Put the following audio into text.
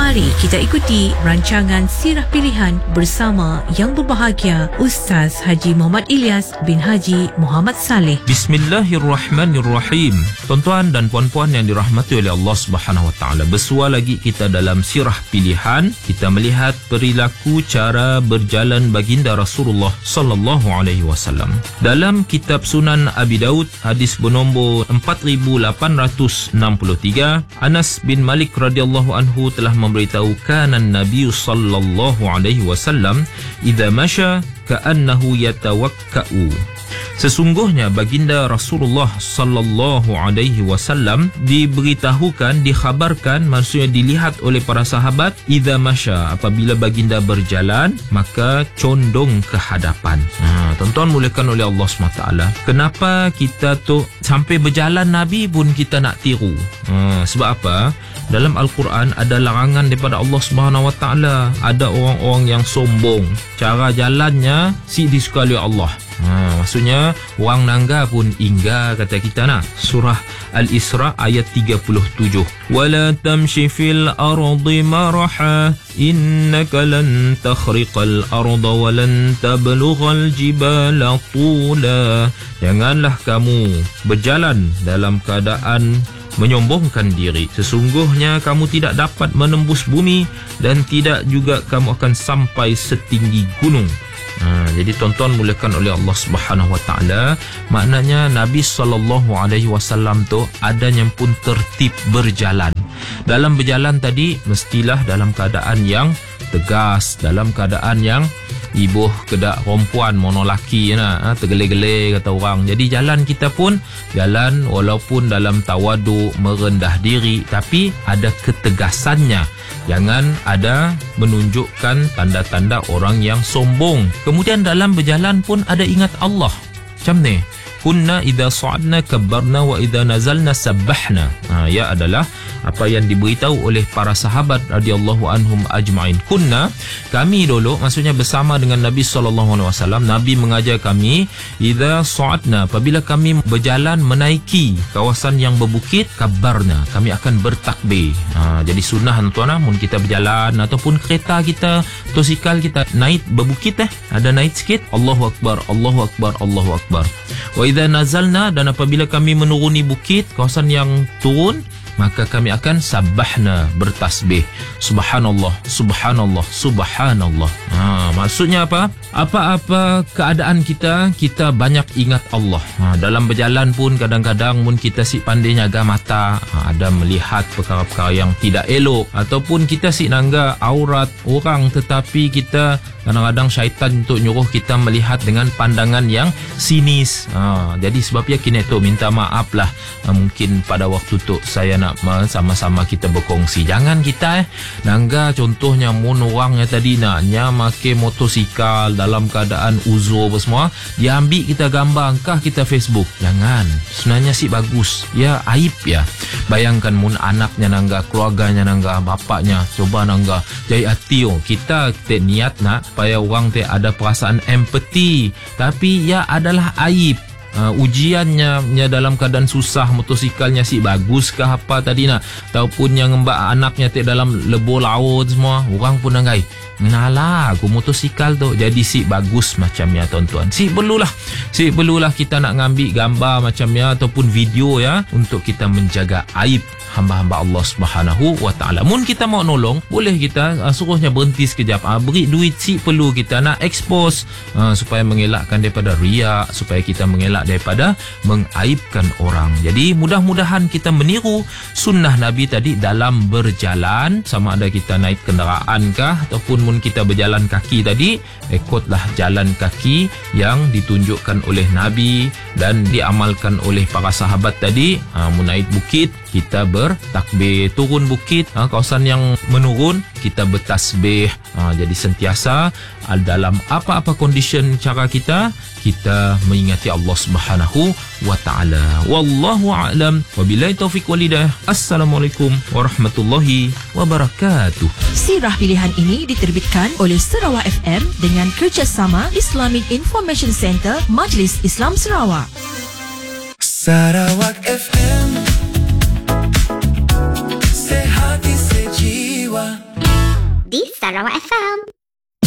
Mari kita ikuti rancangan Sirah Pilihan bersama yang berbahagia Ustaz Haji Muhammad Ilyas bin Haji Muhammad Saleh. Bismillahirrahmanirrahim. Tuan-tuan dan puan-puan yang dirahmati oleh Allah Subhanahu Wa Taala, bersua lagi kita dalam Sirah Pilihan. Kita melihat perilaku cara berjalan baginda Rasulullah sallallahu alaihi wasallam. Dalam kitab Sunan Abi Daud, hadis bernombor 4863, Anas bin Malik radhiyallahu anhu telah memberitahu, kana Nabi sallallahu alaihi wasallam idza masya ka'annahu yatawakka'u. Sesungguhnya baginda Rasulullah sallallahu alaihi wasallam diberitahukan, dikhabarkan, maksudnya dilihat oleh para sahabat, idza masya, apabila baginda berjalan maka condong ke hadapan. Tuan-tuan mulakan oleh Allah SWT, kenapa kita tu sampai berjalan Nabi pun kita nak tiru? Sebab apa? Dalam Al-Quran ada larangan daripada Allah Subhanahu Wa Taala. Ada orang-orang yang sombong, cara jalannya si disukai oleh Allah. Maksudnya orang nangga pun ingga, kata kita nak. Surah Al-Isra ayat 37. Wala tamshi fil ardi maraha innaka lan takhriqal arda wa lan tablughal jibala tula. Janganlah kamu berjalan dalam keadaan menyombongkan diri. Sesungguhnya kamu tidak dapat menembus bumi dan tidak juga kamu akan sampai setinggi gunung. Jadi tuan-tuan mulakan oleh Allah Subhanahu Wa Taala, maknanya Nabi sallallahu alaihi wasallam tu adanya pun tertib berjalan. Dalam berjalan tadi mestilah dalam keadaan yang tegas, dalam keadaan yang ibuh kedak perempuan mono laki tergele-gele kata orang. Jadi jalan kita pun jalan walaupun dalam tawadu, merendah diri, tapi ada ketegasannya. Jangan ada menunjukkan tanda-tanda orang yang sombong. Kemudian dalam berjalan pun ada ingat Allah. Macam ni, kunna idza sa'adna kabbarna wa idza nazalna sabbahna. Ya adalah apa yang diberitahu oleh para sahabat radhiyallahu anhum ajma'in. Kunna, kami dulu, maksudnya bersama dengan Nabi sallallahu alaihi wasallam, Nabi mengajar kami, idza sa'adna, apabila kami berjalan menaiki kawasan yang berbukit, kabbarna, kami akan bertakbir. Jadi sunnah tuan-tuan, mun kita berjalan ataupun kereta kita, motosikal kita naik berbukit, ada naik sikit, Allahu akbar, Allahu akbar, Allahu akbar. Wa idza nazalna, dan apabila kami menuruni bukit, kawasan yang turun, maka kami akan sabbahna, bertasbih, subhanallah, subhanallah, subhanallah. Maksudnya apa? Apa-apa keadaan kita banyak ingat Allah. Dalam berjalan pun kadang-kadang mun kita si pandai jaga mata, ada melihat perkara-perkara yang tidak elok, ataupun kita si nangga aurat orang, tetapi kita kadang-kadang syaitan untuk nyuruh kita melihat dengan pandangan yang sinis. Jadi sebabnya kini tu minta maaf lah. Mungkin pada waktu tu saya nak sama-sama kita berkongsi. Jangan kita nangga contohnya mun orangnya tadi naknya make motosikal dalam keadaan uzur apa semua, dia ambil kita gambar, kah kita Facebook. Jangan. Sebenarnya sih bagus. Ya aib ya. Bayangkan mun anaknya nangga, keluarganya nangga, bapaknya coba nangga. Jadi hati kita niat nak supaya orang ada perasaan empati, tapi ya adalah aib. Ujiannya dalam keadaan susah, motosikalnya si bagus ke apa tadi nak, ataupun yang mbak anaknya dalam lebur laut semua, orang pun nanggai nalah aku motosikal tu jadi si bagus macamnya tuan-tuan. Si perlulah kita nak ngambil gambar macamnya ataupun video ya, untuk kita menjaga aib hamba-hamba Allah Subhanahu Wa Taala. Mun kita mau nolong, boleh kita suruhnya berhenti sekejap, beri duit si perlu kita nak expose, supaya mengelakkan daripada riak, supaya kita mengelak daripada mengaibkan orang. Jadi mudah-mudahan kita meniru sunnah Nabi tadi dalam berjalan, sama ada kita naik kenderaan kah ataupun mun kita berjalan kaki tadi, ikutlah jalan kaki yang ditunjukkan oleh Nabi dan diamalkan oleh para sahabat tadi. Mun naik bukit kita bertakbir, turun bukit kawasan yang menurun kita bertasbih. Jadi sentiasa dalam apa-apa condition cara kita mengingati Allah Subhanahu Wa Taala. Wallahu a'lam. Wabillahi taufiq wal hidayah. Assalamualaikum warahmatullahi wabarakatuh. Sirah Pilihan ini diterbitkan oleh Sarawak FM dengan kerjasama Islamic Information Center Majlis Islam Sarawak. Sarawak FM, sehati sejiwa. di Sarawak FM.